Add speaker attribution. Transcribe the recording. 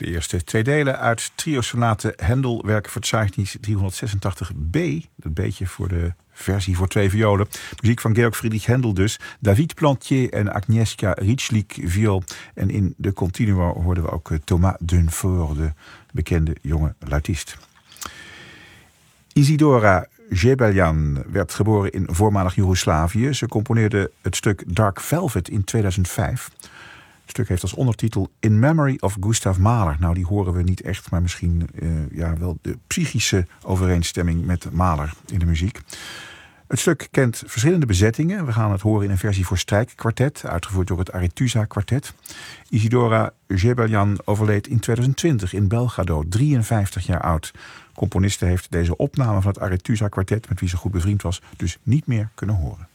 Speaker 1: De eerste twee delen uit Trio-sonate Händel, werkverzeichnis 386b. Dat beetje voor de versie voor 2 violen. Muziek van Georg Friedrich Händel dus. David Plantier en Agnieszka Rychlik viool. En in de continua hoorden we ook Thomas Dunfort, de bekende jonge luitist. Isidora Gebeljan werd geboren in voormalig Joegoslavië. Ze componeerde het stuk Dark Velvet in 2005. Het stuk heeft als ondertitel In Memory of Gustav Mahler. Nou, die horen we niet echt, maar misschien wel de psychische overeenstemming met Mahler in de muziek. Het stuk kent verschillende bezettingen. We gaan het horen in een versie voor strijkkwartet, uitgevoerd door het Arethusa kwartet. Isidora Gebeljan overleed in 2020 in Belgrado, 53 jaar oud. Componiste heeft deze opname van het Arethusa kwartet, met wie ze goed bevriend was, dus niet meer kunnen horen.